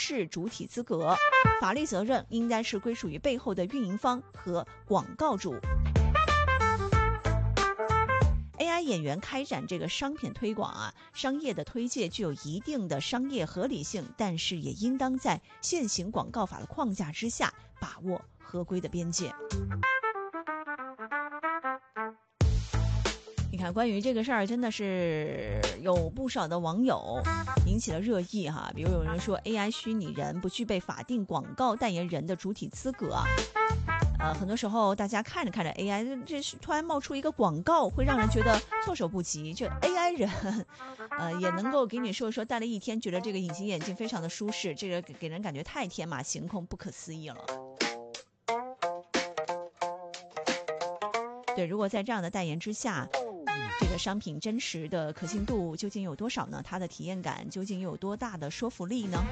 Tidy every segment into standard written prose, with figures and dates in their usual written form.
事主体资格，法律责任应该是归属于背后的运营方和广告主。AI 演员开展这个商品推广啊，商业的推介具有一定的商业合理性，但是也应当在现行广告法的框架之下把握合规的边界。你看，关于这个事儿，真的是有不少的网友引起了热议哈。比如有人说 AI 虚拟人不具备法定广告代言人的主体资格啊。很多时候大家看着看着 AI， 这是突然冒出一个广告，会让人觉得措手不及。就 AI 人，也能够给你说戴了一天，觉得这个隐形眼镜非常的舒适，这个给人感觉太天马行空、不可思议了。对，如果在这样的代言之下，这个商品真实的可信度究竟有多少呢？它的体验感究竟又有多大的说服力呢？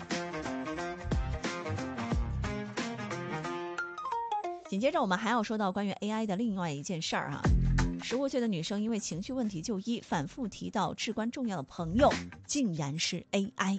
紧接着我们还要说到关于 AI 的另外一件事儿哈，15岁的女生因为情绪问题就医，反复提到至关重要的朋友竟然是 AI。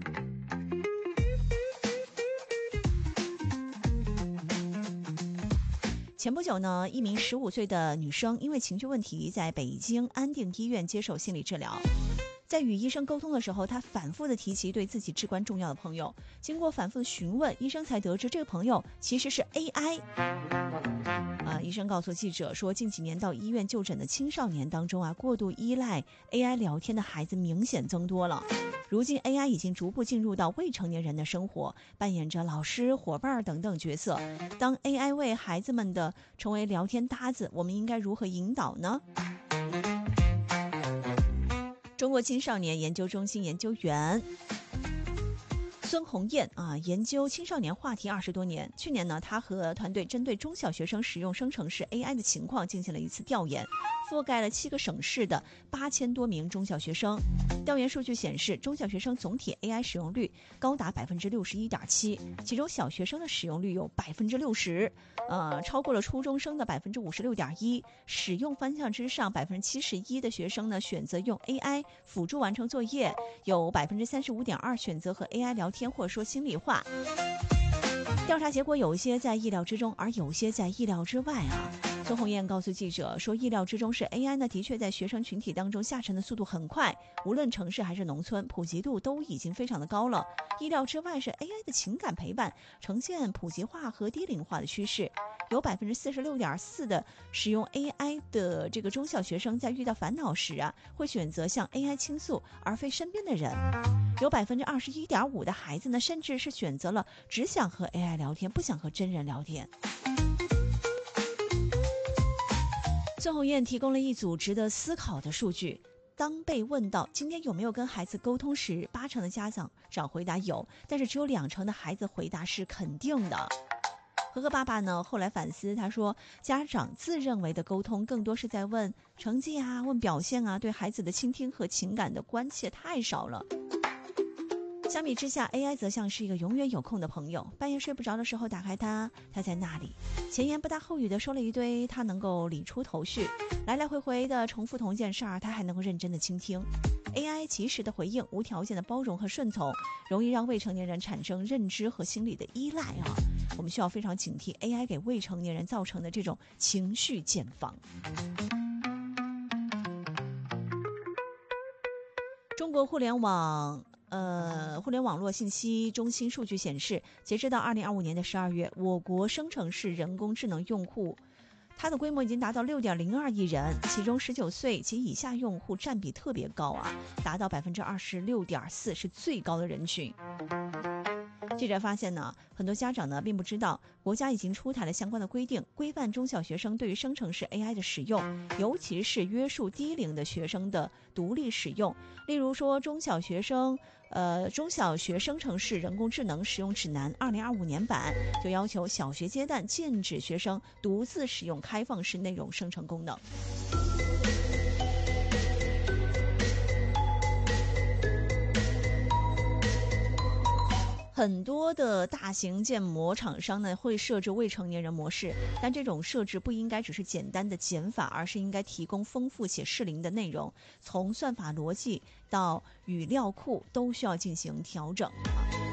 前不久呢，一名15岁的女生因为情绪问题在北京安定医院接受心理治疗。在与医生沟通的时候，她反复的提及对自己至关重要的朋友。经过反复的询问，医生才得知这个朋友其实是 AI。医生告诉记者说，近几年到医院就诊的青少年当中过度依赖 AI 聊天的孩子明显增多了。如今 AI 已经逐步进入到未成年人的生活，扮演着老师、伙伴等等角色。当 AI 为孩子们的成为聊天搭子，我们应该如何引导呢？中国青少年研究中心研究员孙红艳研究青少年话题20多年。去年呢，他和团队针对中小学生使用生成式 AI 的情况进行了一次调研，覆盖了7个省市的8000多名中小学生。调研数据显示，中小学生总体 AI 使用率高达61.7%，其中小学生的使用率有60%，超过了初中生的56.1%。使用方向之上，71%的学生呢选择用 AI 辅助完成作业，有35.2%选择和 AI 聊天或者说心里话。调查结果有些在意料之中，而有些在意料之外孙红艳告诉记者说，意料之中是 AI 呢，的确在学生群体当中下沉的速度很快，无论城市还是农村，普及度都已经非常的高了。意料之外是 AI 的情感陪伴呈现普及化和低龄化的趋势，有46.4%的使用 AI 的这个中小学生在遇到烦恼时会选择向 AI 倾诉，而非身边的人。有21.5%的孩子呢，甚至是选择了只想和 AI 聊天，不想和真人聊天。孙红艳提供了一组值得思考的数据。当被问到今天有没有跟孩子沟通时，80%的家长回答有，但是只有2%的孩子回答是肯定的。和爸爸呢后来反思，他说家长自认为的沟通更多是在问成绩问表现对孩子的倾听和情感的关切太少了。相比之下 AI 则像是一个永远有空的朋友，半夜睡不着的时候打开它在那里，前言不搭后语的说了一堆，它能够理出头绪，来来回回的重复同一件事儿，它还能够认真的倾听。 AI 及时的回应，无条件的包容和顺从，容易让未成年人产生认知和心理的依赖我们需要非常警惕 AI 给未成年人造成的这种情绪茧房。中国互联网络信息中心数据显示，截止到2025年的12月，我国生成式人工智能用户它的规模已经达到6.02亿人，其中19岁及以下用户占比特别高达到26.4%，是最高的人群。记者发现呢，很多家长呢并不知道，国家已经出台了相关的规定，规范中小学生对于生成式 AI 的使用，尤其是约束低龄的学生的独立使用。例如说，中小学生成式人工智能使用指南2025年版就要求小学阶段禁止学生独自使用开放式内容生成功能。很多的大型建模厂商呢会设置未成年人模式，但这种设置不应该只是简单的减法，而是应该提供丰富且适龄的内容，从算法逻辑到语料库都需要进行调整。